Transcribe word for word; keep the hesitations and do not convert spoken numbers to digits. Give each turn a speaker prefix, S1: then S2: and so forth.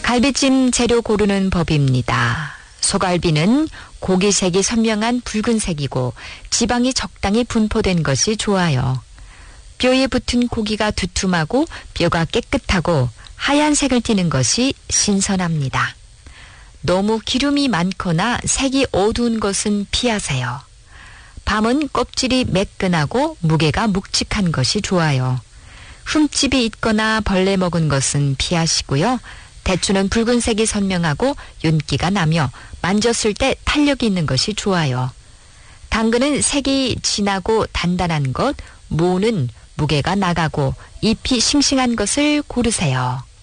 S1: 갈비찜 재료 고르는 법입니다. 소갈비는 고기색이 선명한 붉은색이고 지방이 적당히 분포된 것이 좋아요. 뼈에 붙은 고기가 두툼하고 뼈가 깨끗하고 하얀색을 띠는 것이 신선합니다. 너무 기름이 많거나 색이 어두운 것은 피하세요. 밤은 껍질이 매끈하고 무게가 묵직한 것이 좋아요. 흠집이 있거나 벌레 먹은 것은 피하시고요. 대추는 붉은색이 선명하고 윤기가 나며 만졌을 때 탄력이 있는 것이 좋아요. 당근은 색이 진하고 단단한 것, 무는 무게가 나가고 잎이 싱싱한 것을 고르세요.